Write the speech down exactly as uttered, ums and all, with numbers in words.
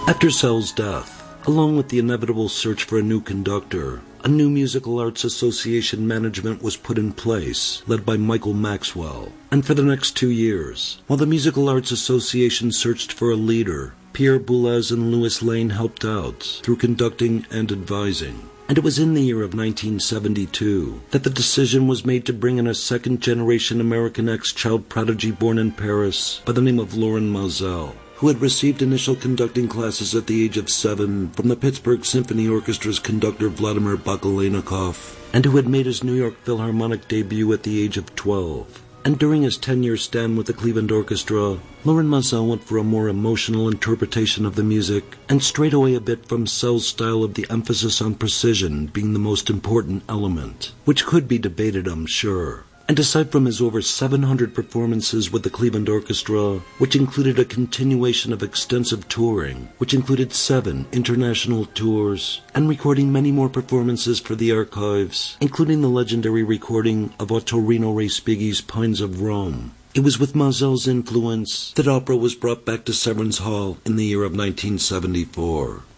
After Sell's death, along with the inevitable search for a new conductor, a new Musical Arts Association management was put in place, led by Michael Maxwell. And for the next two years, while the Musical Arts Association searched for a leader, Pierre Boulez and Louis Lane helped out through conducting and advising. And it was in the year of nineteen seventy-two that the decision was made to bring in a second-generation American ex-child prodigy born in Paris by the name of Lorin Maazel, who had received initial conducting classes at the age of seven from the Pittsburgh Symphony Orchestra's conductor Vladimir Bakalennikov, and who had made his New York Philharmonic debut at the age of twelve. And during his ten-year stand with the Cleveland Orchestra, Lorin Maazel went for a more emotional interpretation of the music, and strayed away a bit from Sell's style of the emphasis on precision being the most important element, which could be debated, I'm sure. And aside from his over seven hundred performances with the Cleveland Orchestra, which included a continuation of extensive touring, which included seven international tours, and recording many more performances for the archives, including the legendary recording of Ottorino Respighi's Pines of Rome, it was with Maazel's influence that opera was brought back to Severance Hall in the year of nineteen seventy-four.